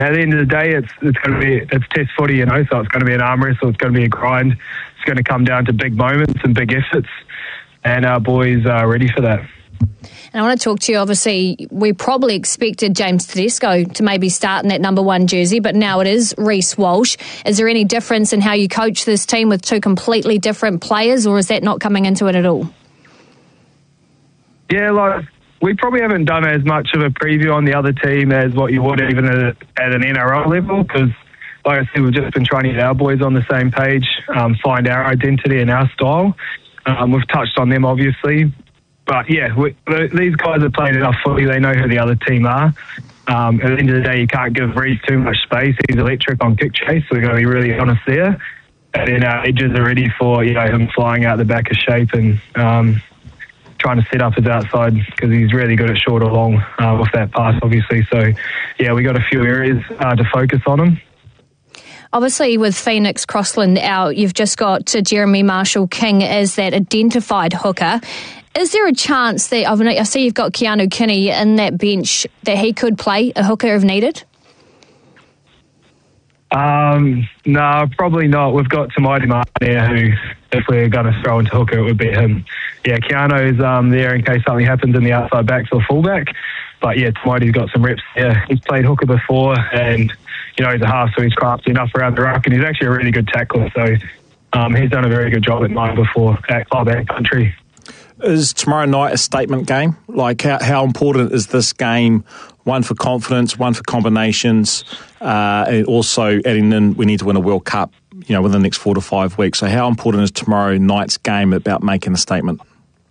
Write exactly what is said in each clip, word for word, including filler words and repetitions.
at the end of the day, it's it's going to be it's test footy, you know. So it's going to be an arm wrestle. It's going to be a grind. It's going to come down to big moments and big efforts, and our boys are ready for that. And I want to talk to you, obviously, we probably expected James Tedesco to maybe start in that number one jersey, but now it is Reece Walsh. Is there any difference in how you coach this team with two completely different players, or is that not coming into it at all? Yeah, like, we probably haven't done as much of a preview on the other team as what you would even at, at an N R L level, because, like I said, we've just been trying to get our boys on the same page, um, find our identity and our style. Um, we've touched on them, obviously. But, yeah, we, these guys have played enough footy. They know who the other team are. Um, at the end of the day, you can't give Reece too much space. He's electric on kick chase, so we've got to be really honest there. And then our edges are ready for, you know, him flying out the back of shape and um, trying to set up his outside, because he's really good at short or long uh, with that pass, obviously. So, yeah, we got a few areas uh, to focus on him. Obviously, with Phoenix Crossland out, you've just got uh, Jeremy Marshall-King as that identified hooker. Is there a chance that, I see you've got Keanu Kinney in that bench, that he could play a hooker if needed? Um, no, probably not. We've got Tamaiti Martin there, who, if we're going to throw into hooker, it would be him. Yeah, Keanu's um, there in case something happens in the outside backs or fullback. But yeah, Tamaiti's got some reps there. He's played hooker before, and, you know, he's a half, so he's crafty enough around the ruck, and he's actually a really good tackler. So um, he's done a very good job at nine before at club and country. Is tomorrow night a statement game? Like, how, how important is this game? One for confidence, one for combinations, uh, and also adding in, we need to win a World Cup, you know, within the next four to five weeks. So how important is tomorrow night's game about making a statement?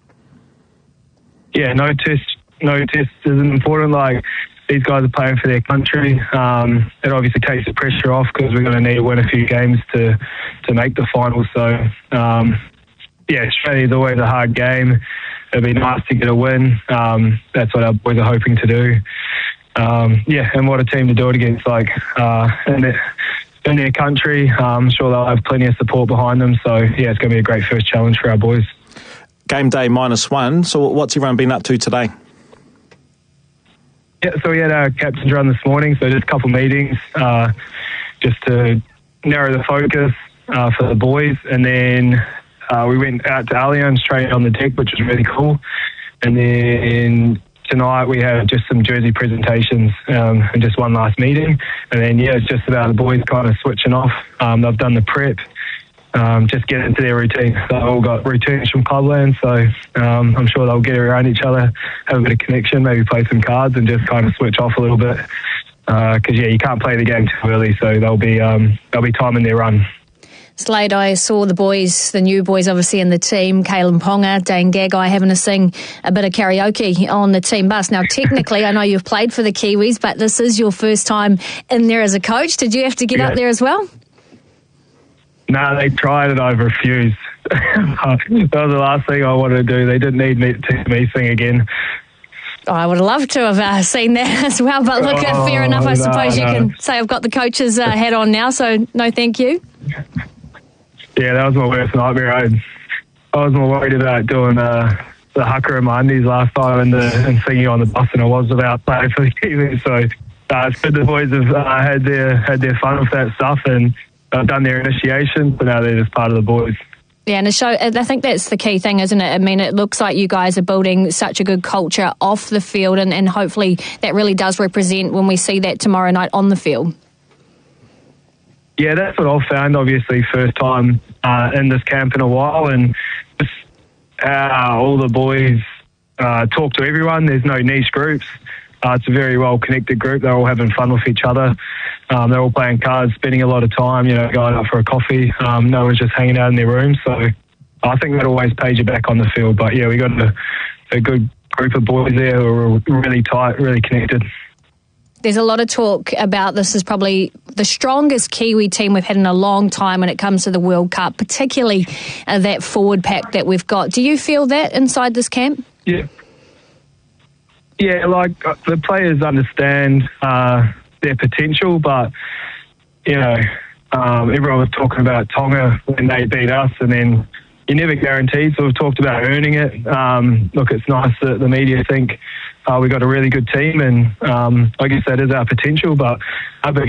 Yeah, no test, no test isn't important. Like, these guys are playing for their country. Um, it obviously takes the pressure off, because we're going to need to win a few games to to make the final. So, um, yeah, Australia's always a hard game. It'd be nice to get a win. Um, that's what our boys are hoping to do. Um, yeah, and what a team to do it against, like, uh, in, their, in their country. Um, I'm sure they'll have plenty of support behind them. So, yeah, it's going to be a great first challenge for our boys. Game day minus one. So what's everyone been up to today? Yeah, so we had our captain's run this morning, so just a couple of meetings uh, just to narrow the focus uh, for the boys. And then uh, we went out to Allianz, trained on the deck, which was really cool. And then tonight we had just some jersey presentations um, and just one last meeting. And then, yeah, it's just about the boys kind of switching off. Um, they've done the prep. Um, just get into their routine. They've all got routines from Clubland, so um, I'm sure they'll get around each other, have a bit of connection, maybe play some cards and just kind of switch off a little bit. Because, uh, yeah, you can't play the game too early, so they'll be um, they'll be timing their run. Slade, I saw the boys, the new boys obviously in the team, Kalen Ponga, Dane Gagai, having to sing a bit of karaoke on the team bus. Now, technically, I know you've played for the Kiwis, but this is your first time in there as a coach. Did you have to get yeah. up there as well? No, they tried it. I've refused. That was the last thing I wanted to do. They didn't need me to me sing again. Oh, I would have loved to have uh, seen that as well. But look, oh, fair enough. I no, suppose no. you can say I've got the coach's uh, hat on now, so no thank you. Yeah, that was my worst nightmare. I, I was more worried about doing uh, the haka in my undies last time and, the, and singing on the bus than I was about playing for the Kiwis. So uh, it's good the boys have uh, had their had their fun with that stuff, and I've done their initiation, but now they're just part of the boys. Yeah, and it show, I think that's the key thing, isn't it? I mean, it looks like you guys are building such a good culture off the field, and, and hopefully that really does represent when we see that tomorrow night on the field. Yeah, that's what I've found, obviously, first time uh, in this camp in a while, and just how all the boys uh, talk to everyone. There's no niche groups. Uh, it's a very well-connected group. They're all having fun with each other. Um, they're all playing cards, spending a lot of time, you know, going out for a coffee. Um, no one's just hanging out in their room. So I think that always pays you back on the field. But, yeah, we got a, a good group of boys there who are really tight, really connected. There's a lot of talk about this is probably the strongest Kiwi team we've had in a long time when it comes to the World Cup, particularly uh, that forward pack that we've got. Do you feel that inside this camp? Yeah. Yeah, like the players understand uh, their potential, but, you know, um, everyone was talking about Tonga when they beat us, and then you're never guaranteed, so we've talked about earning it. Um, look, it's nice that the media think uh, we've got a really good team, and um, I guess that is our potential. But our big